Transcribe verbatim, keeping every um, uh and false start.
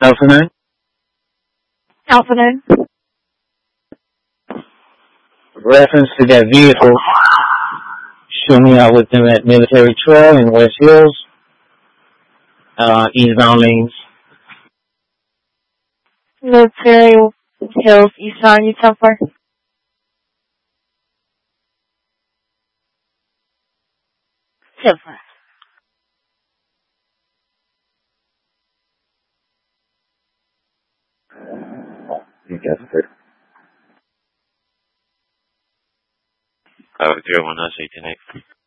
Afternoon. Afternoon. Reference to that vehicle, show me out with them at Military Trail in West Hills, uh, eastbound lanes. Military Hills, eastbound, you tell for? Silver. You got it. Uh, zero one nine eight ten eight.